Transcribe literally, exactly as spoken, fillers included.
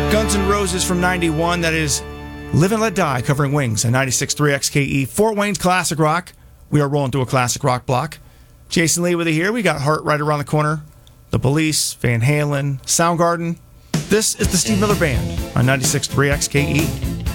Guns N' Roses from ninety-one. That is Live and Let Die, covering Wings on ninety-six point three X K E. Fort Wayne's Classic Rock. We are rolling through a classic rock block. Jason Lee with you here. We got Heart right around the corner. The Police, Van Halen, Soundgarden. This is the Steve Miller Band on ninety-six point three X K E.